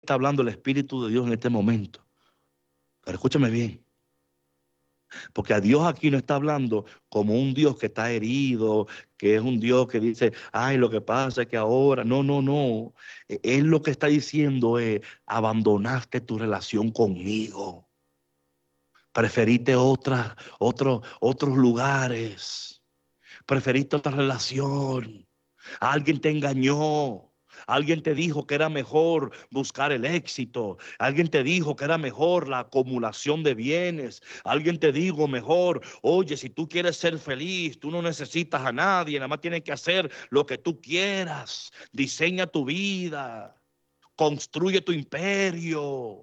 está hablando el Espíritu de Dios en este momento. Pero escúchame bien. Porque a Dios aquí no está hablando como un Dios que está herido, que es un Dios que dice, ay, lo que pasa es que ahora, no, no, no. Él lo que está diciendo es, abandonaste tu relación conmigo. Preferiste otros lugares. Preferiste otra relación. Alguien te engañó. Alguien te dijo que era mejor buscar el éxito. Alguien te dijo que era mejor la acumulación de bienes. Alguien te dijo mejor, oye, si tú quieres ser feliz, tú no necesitas a nadie, nada más tienes que hacer lo que tú quieras. Diseña tu vida. Construye tu imperio.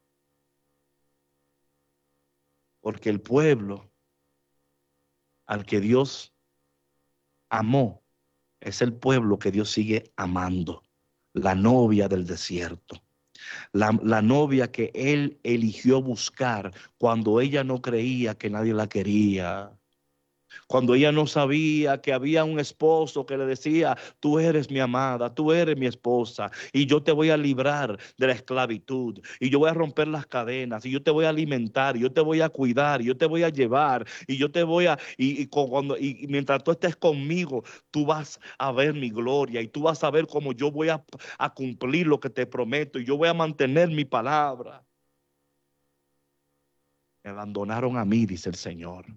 Porque el pueblo al que Dios amó es el pueblo que Dios sigue amando. La novia del desierto. La novia que él eligió buscar cuando ella no creía que nadie la quería. Cuando ella no sabía que había un esposo que le decía, tú eres mi amada, tú eres mi esposa, y yo te voy a librar de la esclavitud, y yo voy a romper las cadenas, y yo te voy a alimentar, y yo te voy a cuidar, y yo te voy a llevar, y yo te voy a, y mientras tú estés conmigo, tú vas a ver mi gloria, y tú vas a ver cómo yo voy a cumplir lo que te prometo, y yo voy a mantener mi palabra. Me abandonaron a mí, dice el Señor.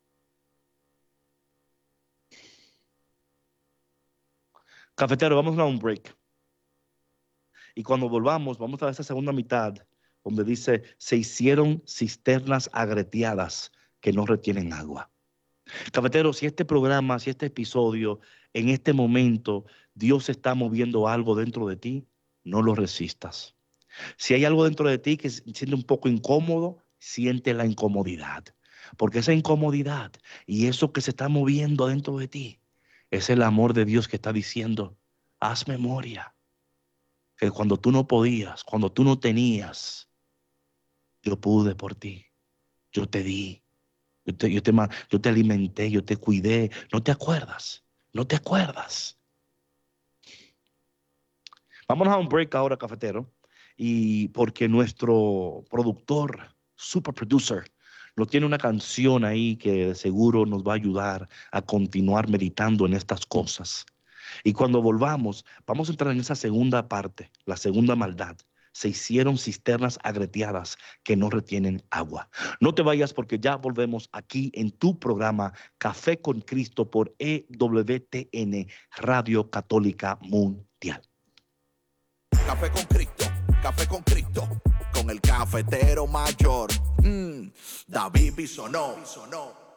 Cafetero, vamos a un break. Y cuando volvamos, vamos a esa segunda mitad, donde dice, se hicieron cisternas agreteadas que no retienen agua. Cafetero, si este programa, si este episodio, en este momento, Dios está moviendo algo dentro de ti, no lo resistas. Si hay algo dentro de ti que se siente un poco incómodo, siente la incomodidad. Porque esa incomodidad y eso que se está moviendo dentro de ti, es el amor de Dios que está diciendo, haz memoria. Que cuando tú no podías, cuando tú no tenías, yo pude por ti, yo te di, yo te alimenté, yo te cuidé. ¿No te acuerdas? ¿No te acuerdas? Vámonos a un break ahora, cafetero. Y porque nuestro productor, super producer, nos tiene una canción ahí que de seguro nos va a ayudar a continuar meditando en estas cosas. Y cuando volvamos, vamos a entrar en esa segunda parte, la segunda maldad. Se hicieron cisternas agreteadas que no retienen agua. No te vayas porque ya volvemos aquí en tu programa Café con Cristo por EWTN, Radio Católica Mundial. Café con Cristo, con el cafetero mayor, David Bisonó.